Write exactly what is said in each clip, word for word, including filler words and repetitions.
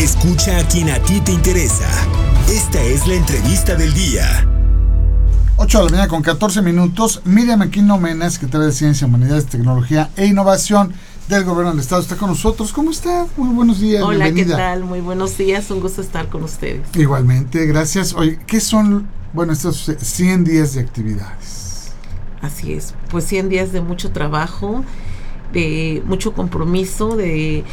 Escucha a quien a ti te interesa. Esta es la entrevista del día. ocho de la mañana con catorce minutos. Miriam Aquino Mena, secretaria de Ciencia, Humanidades, Tecnología e Innovación del Gobierno del Estado, está con nosotros. ¿Cómo está? Muy buenos días. Hola, bienvenida. ¿qué tal? Muy buenos días, un gusto estar con ustedes. Igualmente, gracias. Oye, ¿qué son, bueno, estos cien días de actividades? Así es, pues cien días de mucho trabajo, de mucho compromiso, de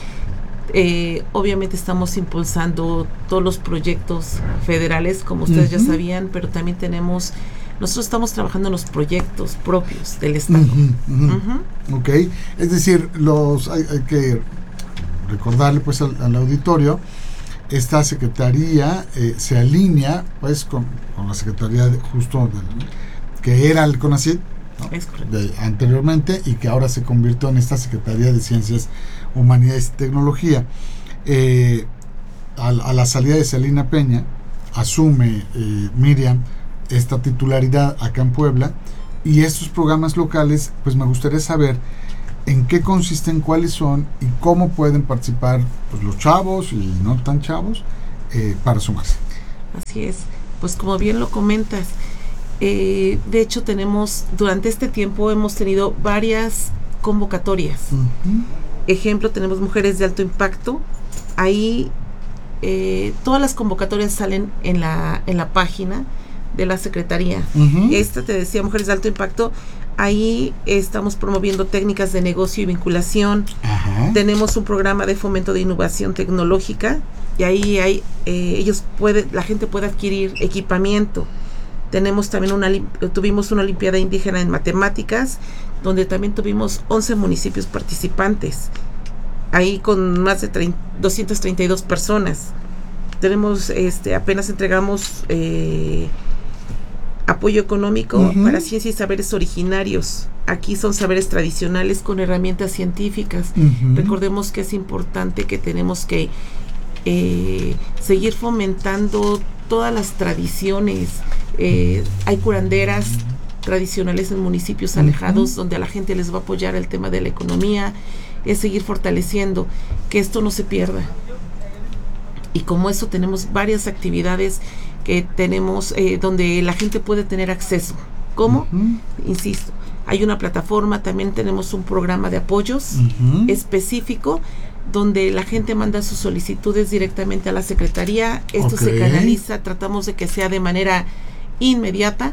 eh, obviamente estamos impulsando todos los proyectos federales, como ustedes uh-huh. ya sabían, pero también tenemos, nosotros estamos trabajando en los proyectos propios del Estado. Uh-huh, uh-huh. Uh-huh. Ok, es decir, los hay, hay que recordarle pues al, al auditorio, esta secretaría eh, se alinea pues con, con la secretaría de, justo del, que era el CONACYT, ¿no? Es correcto. De, anteriormente, y que ahora se convirtió en esta Secretaría de Ciencias, Humanidades y Tecnología. Eh, a, a la salida de Celina Peña asume eh, Miriam esta titularidad acá en Puebla, y estos programas locales, pues me gustaría saber en qué consisten, cuáles son y cómo pueden participar pues, los chavos y no tan chavos eh, para sumarse. Así es, pues como bien lo comentas, eh, de hecho tenemos, durante este tiempo hemos tenido varias convocatorias. Uh-huh. Ejemplo, tenemos Mujeres de Alto Impacto, ahí eh, todas las convocatorias salen en la, en la página de la Secretaría. Uh-huh. Esta, te decía, Mujeres de Alto Impacto, ahí estamos promoviendo técnicas de negocio y vinculación. Uh-huh. Tenemos un programa de fomento de innovación tecnológica, y ahí hay, eh, ellos puede, la gente puede adquirir equipamiento. Tenemos también una, tuvimos una Olimpiada Indígena en Matemáticas, donde también tuvimos once municipios participantes, ahí con más de treinta, doscientas treinta y dos personas. Tenemos, este, apenas entregamos eh, apoyo económico uh-huh. para ciencia y saberes originarios. Aquí son saberes tradicionales con herramientas científicas. Uh-huh. Recordemos que es importante que tenemos que eh, seguir fomentando todas las tradiciones. Eh, hay curanderas tradicionales en municipios alejados, uh-huh. donde a la gente les va a apoyar el tema de la economía. Es seguir fortaleciendo que esto no se pierda. Y como eso tenemos varias actividades que tenemos eh, donde la gente puede tener acceso. ¿Cómo? Uh-huh. Insisto, hay una plataforma, también tenemos un programa de apoyos uh-huh. específico donde la gente manda sus solicitudes directamente a la Secretaría. Esto okay. se canaliza, tratamos de que sea de manera inmediata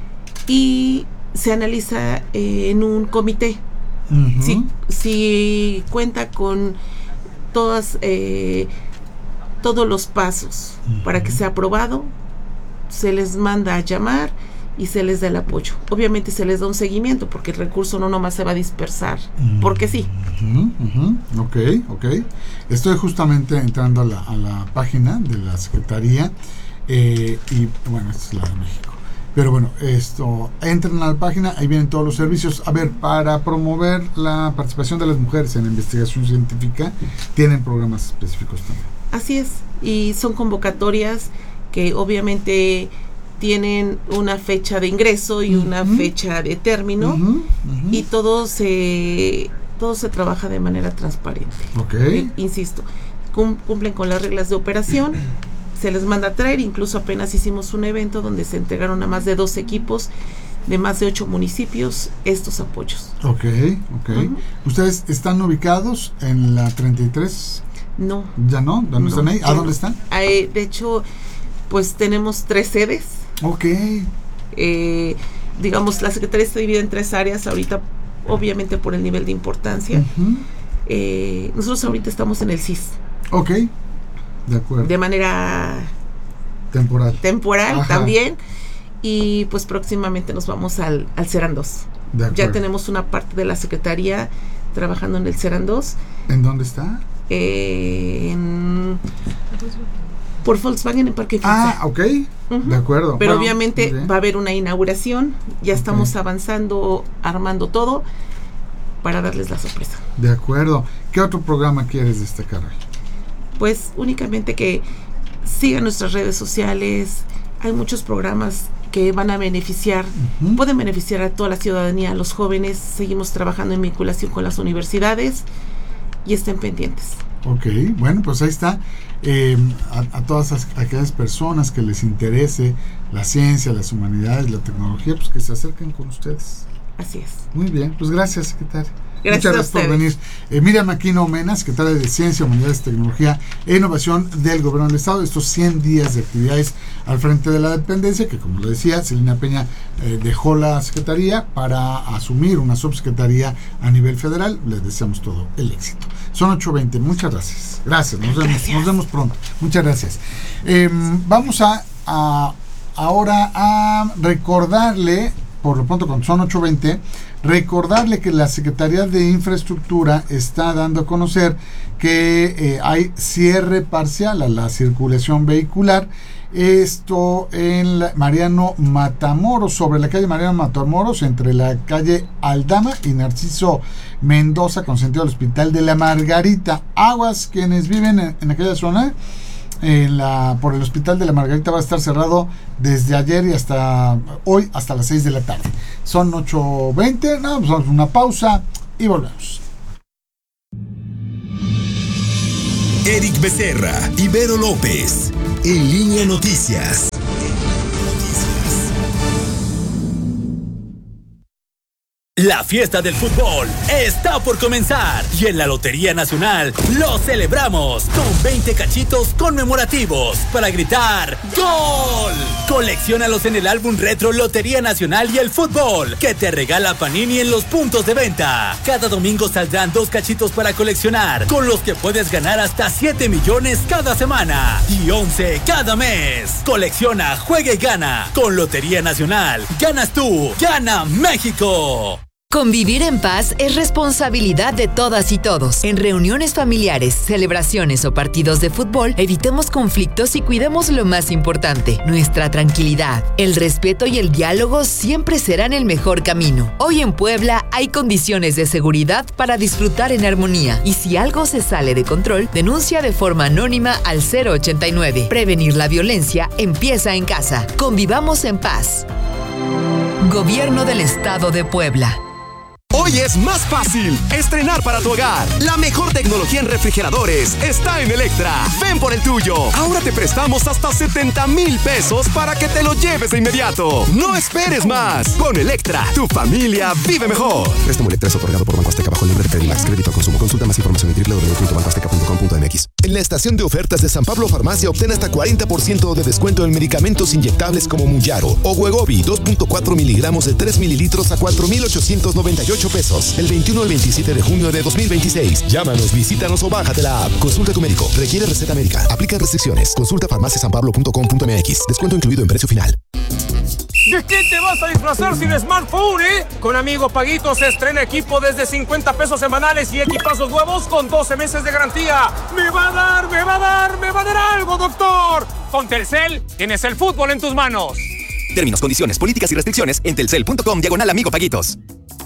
y se analiza eh, en un comité. Uh-huh. Si, si cuenta con todas eh, todos los pasos uh-huh. para que sea aprobado, se les manda a llamar y se les da el apoyo. Obviamente se les da un seguimiento porque el recurso no nomás se va a dispersar, uh-huh. porque sí. Uh-huh. Uh-huh. Ok, ok. Estoy justamente entrando a la, a la página de la Secretaría eh, y bueno, esta es la de México. Pero bueno, esto, entran a la página, ahí vienen todos los servicios. A ver, para promover la participación de las mujeres en la investigación científica, tienen programas específicos también. Así es, y son convocatorias que obviamente tienen una fecha de ingreso y uh-huh. una fecha de término, uh-huh. Uh-huh. y todo se todo se trabaja de manera transparente. Okay. Eh, insisto, cum, cumplen con las reglas de operación. Se les manda a traer, incluso apenas hicimos un evento donde se entregaron a más de dos equipos de más de ocho municipios estos apoyos. Ok, ok. Uh-huh. ¿Ustedes están ubicados en la treinta y tres? No. ¿Ya no? ¿Dónde no, están ahí? ¿A dónde están? Eh, de hecho, pues tenemos tres sedes. Ok. Eh, digamos, la Secretaría está dividida en tres áreas ahorita, obviamente por el nivel de importancia. Uh-huh. Eh, nosotros ahorita estamos en el C I S. Ok. De acuerdo. De manera temporal. Temporal Ajá. también. Y pues próximamente nos vamos al, al CERAN dos. De acuerdo. Ya tenemos una parte de la Secretaría trabajando en el CERAN dos. ¿En dónde está? Eh, en, por Volkswagen en Parque Fixa. Ah, ok. Uh-huh. De acuerdo. Pero bueno, obviamente okay. va a haber una inauguración. Ya okay. estamos avanzando, armando todo para darles la sorpresa. De acuerdo. ¿Qué otro programa quieres destacar hoy? Pues únicamente que sigan nuestras redes sociales. Hay muchos programas que van a beneficiar, uh-huh. pueden beneficiar a toda la ciudadanía, a los jóvenes. Seguimos trabajando en vinculación con las universidades y estén pendientes. Ok, bueno, pues ahí está. Eh, a, a todas as, aquellas personas que les interese la ciencia, las humanidades, la tecnología, pues que se acerquen con ustedes. Así es. Muy bien, pues gracias, secretaria. Gracias Muchas gracias por venir. Eh, Miriam Aquino Mena, secretaria de Ciencia, Humanidades, Tecnología e Innovación del Gobierno del Estado. Estos cien días de actividades al frente de la dependencia, que como lo decía, Celina Peña eh, dejó la secretaría para asumir una subsecretaría a nivel federal. Les deseamos todo el éxito. Son ocho veinte. Muchas gracias. Gracias. Nos vemos, Gracias. nos vemos pronto. Muchas gracias. Eh, vamos a, a ahora a recordarle, por lo pronto, cuando son ocho veinte, recordarle que la Secretaría de Infraestructura está dando a conocer que eh, hay cierre parcial a la circulación vehicular. Esto en la Mariano Matamoros, sobre la calle Mariano Matamoros, entre la calle Aldama y Narciso Mendoza, con sentido al Hospital de la Margarita. Aguas, quienes viven en, en aquella zona. En la, por el Hospital de la Margarita va a estar cerrado desde ayer y hasta hoy, hasta las seis de la tarde. Son ocho veinte, no, pues vamos a una pausa y volvemos. Eric Becerra, Ibero López, En Línea Noticias. La fiesta del fútbol está por comenzar y en la Lotería Nacional lo celebramos con veinte cachitos conmemorativos para gritar ¡Gol! Colecciónalos en el álbum retro Lotería Nacional y el Fútbol que te regala Panini en los puntos de venta. Cada domingo saldrán dos cachitos para coleccionar, con los que puedes ganar hasta siete millones cada semana y once cada mes. Colecciona, juega y gana. Con Lotería Nacional, ganas tú, gana México. Convivir en paz es responsabilidad de todas y todos. En reuniones familiares, celebraciones o partidos de fútbol, evitemos conflictos y cuidemos lo más importante, nuestra tranquilidad. El respeto y el diálogo siempre serán el mejor camino. Hoy en Puebla hay condiciones de seguridad para disfrutar en armonía. Y si algo se sale de control, denuncia de forma anónima al cero ochenta y nueve. Prevenir la violencia empieza en casa. Convivamos en paz. Gobierno del Estado de Puebla. Hoy es más fácil estrenar para tu hogar. La mejor tecnología en refrigeradores está en Electra. Ven por el tuyo. Ahora te prestamos hasta setenta mil pesos para que te lo lleves de inmediato. No esperes más. Con Electra, tu familia vive mejor. Préstamo Electra es otorgado por Banco Azteca bajo el nombre de Credimax. Crédito al consumo. Consulta más información en doble u doble u doble u punto banco azteca punto com punto m x. En la estación de ofertas de San Pablo Farmacia obtén hasta cuarenta por ciento de descuento en medicamentos inyectables como Mounjaro o Wegovy dos punto cuatro miligramos de tres mililitros a cuatro mil ochocientos noventa y ocho pesos. El veintiuno al veintisiete de junio de dos mil veintiséis. Llámanos, visítanos o bájate la app. Consulta a tu médico. Requiere receta médica. Aplican restricciones. Consulta farmacia san pablo punto com punto m x. Descuento incluido en precio final. ¿De qué te vas a disfrazar sin smartphone, eh? Con Amigo Paguito se estrena equipo desde cincuenta pesos semanales y equipazos nuevos con doce meses de garantía. ¡Me va a dar, me va a dar, me va a dar algo, doctor! Con Telcel tienes el fútbol en tus manos. Términos, condiciones, políticas y restricciones en telcel punto com diagonal Amigo Paguitos.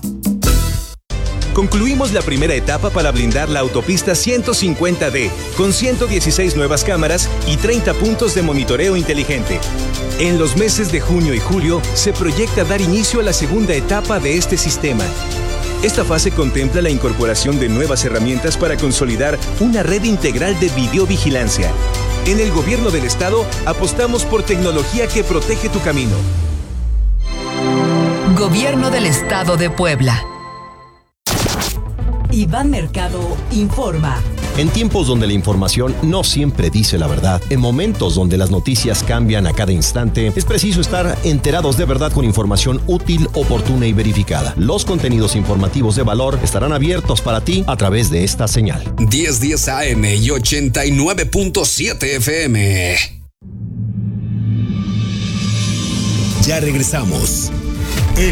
Concluimos la primera etapa para blindar la autopista ciento cincuenta D, con ciento dieciséis nuevas cámaras y treinta puntos de monitoreo inteligente. En los meses de junio y julio se proyecta dar inicio a la segunda etapa de este sistema. Esta fase contempla la incorporación de nuevas herramientas para consolidar una red integral de videovigilancia. En el Gobierno del Estado apostamos por tecnología que protege tu camino. Gobierno del Estado de Puebla. Iván Mercado informa. En tiempos donde la información no siempre dice la verdad, en momentos donde las noticias cambian a cada instante, es preciso estar enterados de verdad con información útil, oportuna y verificada. Los contenidos informativos de valor estarán abiertos para ti a través de esta señal. diez diez A M y ochenta y nueve punto siete F M. Ya regresamos.